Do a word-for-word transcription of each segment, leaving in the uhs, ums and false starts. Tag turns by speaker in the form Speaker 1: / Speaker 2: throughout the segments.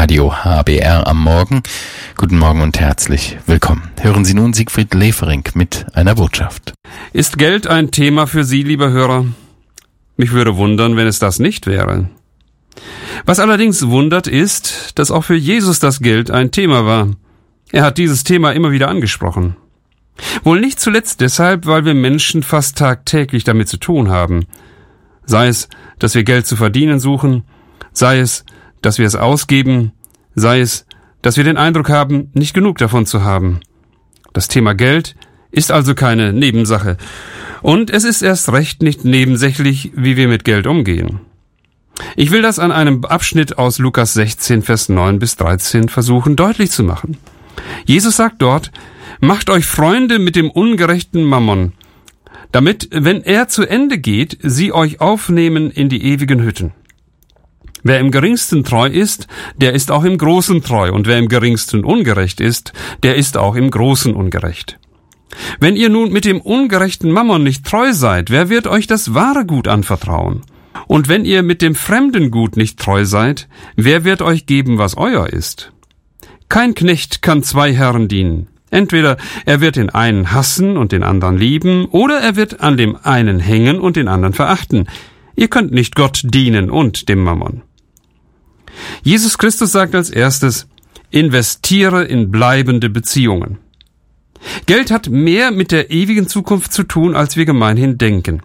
Speaker 1: Radio H B R am Morgen. Guten Morgen und herzlich willkommen. Hören Sie nun Siegfried Lefering mit einer Botschaft.
Speaker 2: Ist Geld ein Thema für Sie, lieber Hörer? Mich würde wundern, wenn es das nicht wäre. Was allerdings wundert ist, dass auch für Jesus das Geld ein Thema war. Er hat dieses Thema immer wieder angesprochen. Wohl nicht zuletzt deshalb, weil wir Menschen fast tagtäglich damit zu tun haben. Sei es, dass wir Geld zu verdienen suchen, sei es, dass wir es ausgeben, sei es, dass wir den Eindruck haben, nicht genug davon zu haben. Das Thema Geld ist also keine Nebensache. Und es ist erst recht nicht nebensächlich, wie wir mit Geld umgehen. Ich will das an einem Abschnitt aus Lukas sechzehn, Vers neun bis dreizehn versuchen deutlich zu machen. Jesus sagt dort: Macht euch Freunde mit dem ungerechten Mammon, damit, wenn er zu Ende geht, sie euch aufnehmen in die ewigen Hütten. Wer im Geringsten treu ist, der ist auch im Großen treu, und wer im Geringsten ungerecht ist, der ist auch im Großen ungerecht. Wenn ihr nun mit dem ungerechten Mammon nicht treu seid, wer wird euch das wahre Gut anvertrauen? Und wenn ihr mit dem fremden Gut nicht treu seid, wer wird euch geben, was euer ist? Kein Knecht kann zwei Herren dienen. Entweder er wird den einen hassen und den anderen lieben, oder er wird an dem einen hängen und den anderen verachten. Ihr könnt nicht Gott dienen und dem Mammon. Jesus Christus sagt als erstes: Investiere in bleibende Beziehungen. Geld hat mehr mit der ewigen Zukunft zu tun, als wir gemeinhin denken.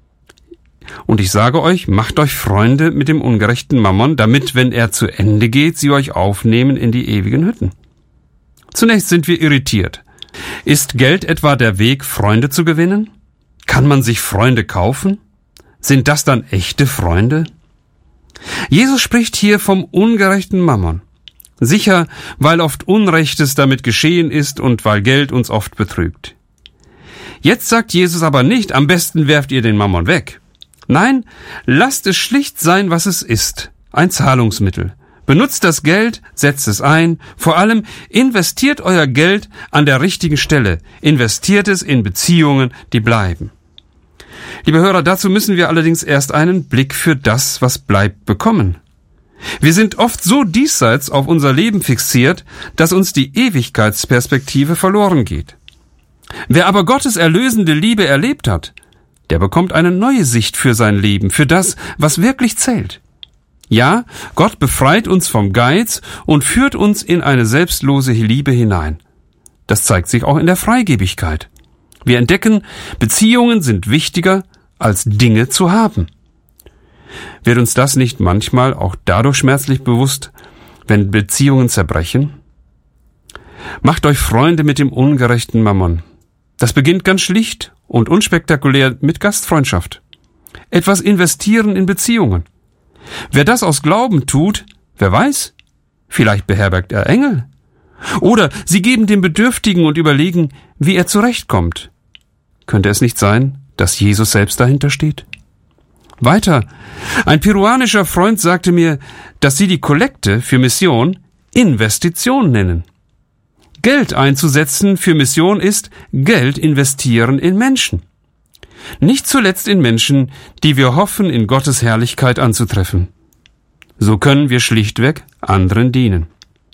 Speaker 2: Und ich sage euch, macht euch Freunde mit dem ungerechten Mammon, damit, wenn er zu Ende geht, sie euch aufnehmen in die ewigen Hütten. Zunächst sind wir irritiert. Ist Geld etwa der Weg, Freunde zu gewinnen? Kann man sich Freunde kaufen? Sind das dann echte Freunde? Jesus spricht hier vom ungerechten Mammon. Sicher, weil oft Unrechtes damit geschehen ist und weil Geld uns oft betrügt. Jetzt sagt Jesus aber nicht: Am besten werft ihr den Mammon weg. Nein, lasst es schlicht sein, was es ist. Ein Zahlungsmittel. Benutzt das Geld, setzt es ein. Vor allem investiert euer Geld an der richtigen Stelle. Investiert es in Beziehungen, die bleiben. Liebe Hörer, dazu müssen wir allerdings erst einen Blick für das, was bleibt, bekommen. Wir sind oft so diesseits auf unser Leben fixiert, dass uns die Ewigkeitsperspektive verloren geht. Wer aber Gottes erlösende Liebe erlebt hat, der bekommt eine neue Sicht für sein Leben, für das, was wirklich zählt. Ja, Gott befreit uns vom Geiz und führt uns in eine selbstlose Liebe hinein. Das zeigt sich auch in der Freigebigkeit. Wir entdecken, Beziehungen sind wichtiger, als Dinge zu haben. Wird uns das nicht manchmal auch dadurch schmerzlich bewusst, wenn Beziehungen zerbrechen? Macht euch Freunde mit dem ungerechten Mammon. Das beginnt ganz schlicht und unspektakulär mit Gastfreundschaft. Etwas investieren in Beziehungen. Wer das aus Glauben tut, wer weiß, vielleicht beherbergt er Engel. Oder sie geben dem Bedürftigen und überlegen, wie er zurechtkommt. Könnte es nicht sein, dass Jesus selbst dahinter steht? Weiter. Ein peruanischer Freund sagte mir, dass sie die Kollekte für Mission Investition nennen. Geld einzusetzen für Mission ist Geld investieren in Menschen. Nicht zuletzt in Menschen, die wir hoffen, in Gottes Herrlichkeit anzutreffen. So können wir schlichtweg anderen dienen.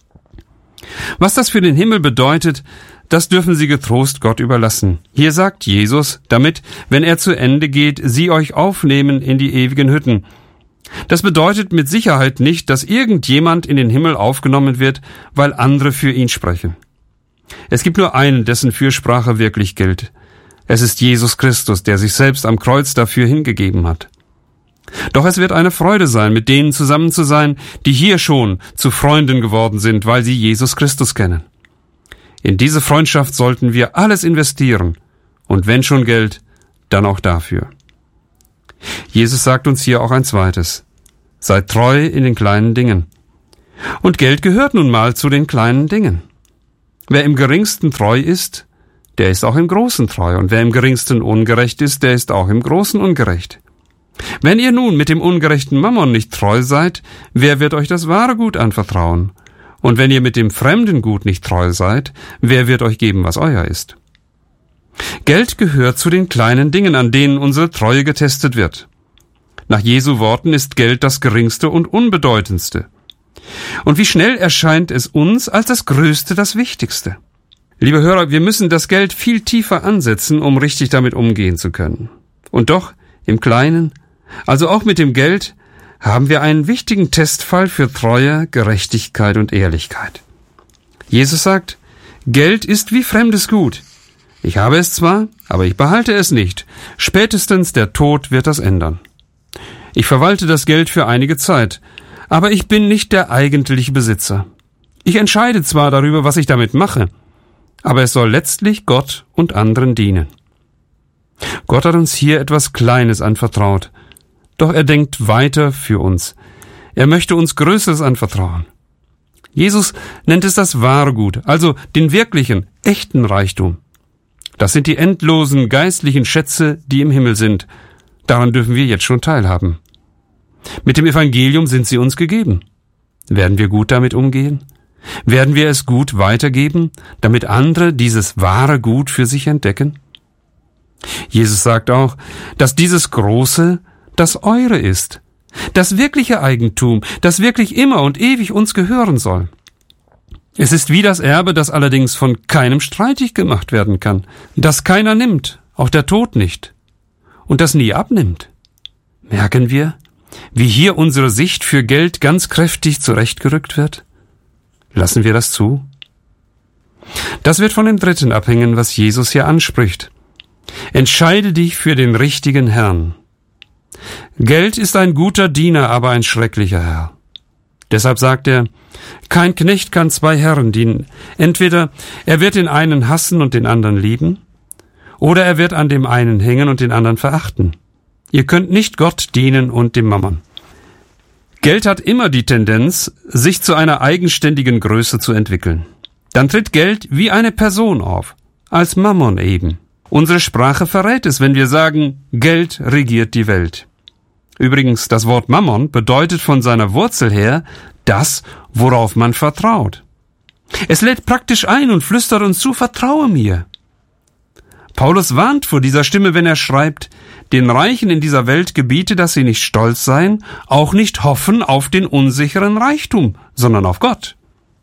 Speaker 2: Was das für den Himmel bedeutet, das dürfen Sie getrost Gott überlassen. Hier sagt Jesus, damit, wenn er zu Ende geht, sie euch aufnehmen in die ewigen Hütten. Das bedeutet mit Sicherheit nicht, dass irgendjemand in den Himmel aufgenommen wird, weil andere für ihn sprechen. Es gibt nur einen, dessen Fürsprache wirklich gilt. Es ist Jesus Christus, der sich selbst am Kreuz dafür hingegeben hat. Doch es wird eine Freude sein, mit denen zusammen zu sein, die hier schon zu Freunden geworden sind, weil sie Jesus Christus kennen. In diese Freundschaft sollten wir alles investieren, und wenn schon Geld, dann auch dafür. Jesus sagt uns hier auch ein zweites: Seid treu in den kleinen Dingen. Und Geld gehört nun mal zu den kleinen Dingen. Wer im Geringsten treu ist, der ist auch im Großen treu, und wer im Geringsten ungerecht ist, der ist auch im Großen ungerecht. Wenn ihr nun mit dem ungerechten Mammon nicht treu seid, wer wird euch das wahre Gut anvertrauen? Und wenn ihr mit dem fremden Gut nicht treu seid, wer wird euch geben, was euer ist? Geld gehört zu den kleinen Dingen, an denen unsere Treue getestet wird. Nach Jesu Worten ist Geld das geringste und unbedeutendste. Und wie schnell erscheint es uns als das Größte, das Wichtigste. Liebe Hörer, wir müssen das Geld viel tiefer ansetzen, um richtig damit umgehen zu können. Und doch, im Kleinen, also auch mit dem Geld, haben wir einen wichtigen Testfall für Treue, Gerechtigkeit und Ehrlichkeit. Jesus sagt, Geld ist wie fremdes Gut. Ich habe es zwar, aber ich behalte es nicht. Spätestens der Tod wird das ändern. Ich verwalte das Geld für einige Zeit, aber ich bin nicht der eigentliche Besitzer. Ich entscheide zwar darüber, was ich damit mache, aber es soll letztlich Gott und anderen dienen. Gott hat uns hier etwas Kleines anvertraut, doch er denkt weiter für uns. Er möchte uns Größeres anvertrauen. Jesus nennt es das wahre Gut, also den wirklichen, echten Reichtum. Das sind die endlosen geistlichen Schätze, die im Himmel sind. Daran dürfen wir jetzt schon teilhaben. Mit dem Evangelium sind sie uns gegeben. Werden wir gut damit umgehen? Werden wir es gut weitergeben, damit andere dieses wahre Gut für sich entdecken? Jesus sagt auch, dass dieses Große das Eure ist, das wirkliche Eigentum, das wirklich immer und ewig uns gehören soll. Es ist wie das Erbe, das allerdings von keinem streitig gemacht werden kann, das keiner nimmt, auch der Tod nicht, und das nie abnimmt. Merken wir, wie hier unsere Sicht für Geld ganz kräftig zurechtgerückt wird? Lassen wir das zu? Das wird von dem Dritten abhängen, was Jesus hier anspricht. Entscheide dich für den richtigen Herrn. Geld ist ein guter Diener, aber ein schrecklicher Herr. Deshalb sagt er, kein Knecht kann zwei Herren dienen. Entweder er wird den einen hassen und den anderen lieben, oder er wird an dem einen hängen und den anderen verachten. Ihr könnt nicht Gott dienen und dem Mammon. Geld hat immer die Tendenz, sich zu einer eigenständigen Größe zu entwickeln. Dann tritt Geld wie eine Person auf, als Mammon eben. Unsere Sprache verrät es, wenn wir sagen, Geld regiert die Welt. Übrigens, das Wort Mammon bedeutet von seiner Wurzel her das, worauf man vertraut. Es lädt praktisch ein und flüstert uns zu, vertraue mir. Paulus warnt vor dieser Stimme, wenn er schreibt, den Reichen in dieser Welt gebiete, dass sie nicht stolz seien, auch nicht hoffen auf den unsicheren Reichtum, sondern auf Gott.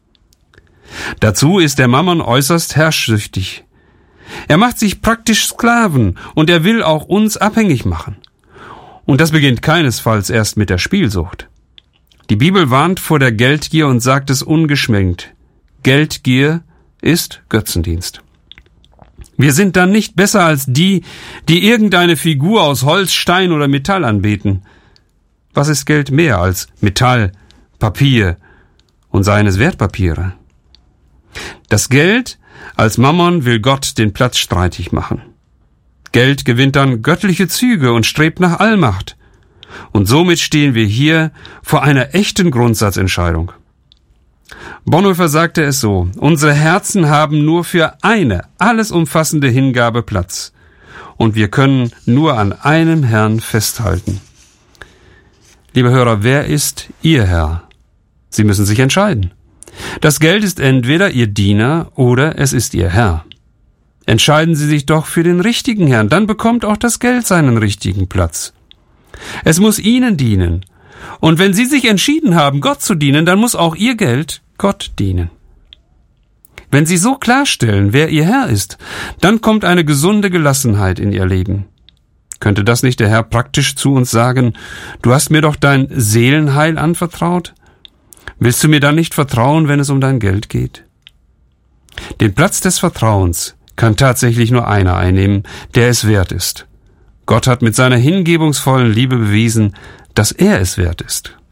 Speaker 2: Dazu ist der Mammon äußerst herrschsüchtig. Er macht sich praktisch Sklaven und er will auch uns abhängig machen. Und das beginnt keinesfalls erst mit der Spielsucht. Die Bibel warnt vor der Geldgier und sagt es ungeschminkt. Geldgier ist Götzendienst. Wir sind dann nicht besser als die, die irgendeine Figur aus Holz, Stein oder Metall anbeten. Was ist Geld mehr als Metall, Papier und seien es Wertpapiere? Das Geld als Mammon will Gott den Platz streitig machen. Geld gewinnt dann göttliche Züge und strebt nach Allmacht. Und somit stehen wir hier vor einer echten Grundsatzentscheidung. Bonhoeffer sagte es so, unsere Herzen haben nur für eine alles umfassende Hingabe Platz. Und wir können nur an einem Herrn festhalten. Liebe Hörer, wer ist Ihr Herr? Sie müssen sich entscheiden. Das Geld ist entweder Ihr Diener oder es ist Ihr Herr. Entscheiden Sie sich doch für den richtigen Herrn, dann bekommt auch das Geld seinen richtigen Platz. Es muss Ihnen dienen. Und wenn Sie sich entschieden haben, Gott zu dienen, dann muss auch Ihr Geld Gott dienen. Wenn Sie so klarstellen, wer Ihr Herr ist, dann kommt eine gesunde Gelassenheit in Ihr Leben. Könnte das nicht der Herr praktisch zu uns sagen, du hast mir doch dein Seelenheil anvertraut? Willst du mir dann nicht vertrauen, wenn es um dein Geld geht? Den Platz des Vertrauens kann tatsächlich nur einer einnehmen, der es wert ist. Gott hat mit seiner hingebungsvollen Liebe bewiesen, dass er es wert ist.